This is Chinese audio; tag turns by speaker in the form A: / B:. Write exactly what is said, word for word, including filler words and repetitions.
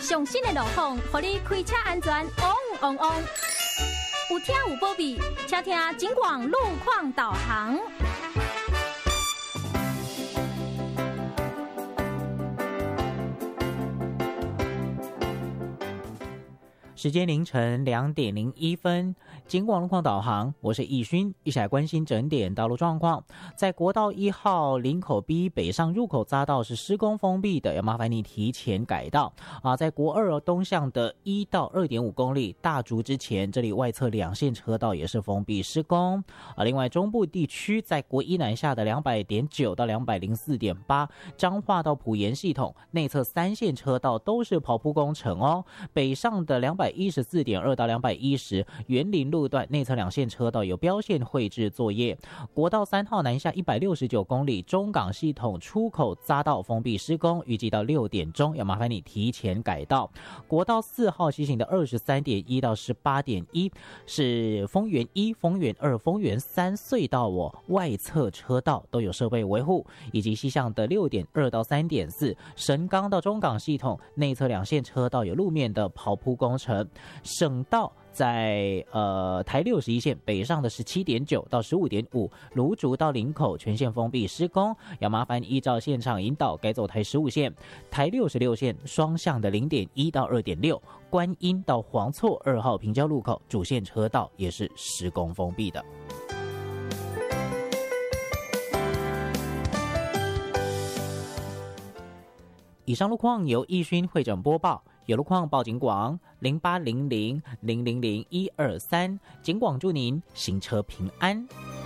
A: 上新的路况，让你开车安全旺旺旺。有听有保庇，请听警广路况导航。
B: 时间凌晨两点零一分，警广路况导航，我是易勋，一起来关心整点道路状况。在国道一号林口 B 北上入口匝道是施工封闭的，要麻烦你提前改道啊。在国二东向的一到二点五公里大竹之前，这里外侧两线车道也是封闭施工啊。另外中部地区在国一南下的两百点九到两百零四点八彰化到埔盐系统内侧三线车道都是刨铺工程哦。北上的两百一十四点二到两百一十园林路段内侧两线车道有标线绘制作业。国道三号南下一百六十九公里中港系统出口匝道封闭施工，预计到六点钟，要麻烦你提前改道。国道四号西行的二十三点一到十八点一是丰原一、丰原二、丰原三隧道哦，外侧车道都有设备维护，以及西向的六点二到三点四神冈到中港系统内侧两线车道有路面的刨铺工程。省道在呃台六十一线北上的十七点九到十五点五芦竹到林口全线封闭施工，要麻烦依照现场引导改走台十五线。台六十六线双向的零点一到二点六观音到黄厝二号平交路口主线车道也是施工封闭的。以上路况由易勋会诊播报，有路况报警广零八零零零零零一二三，警广祝您行车平安。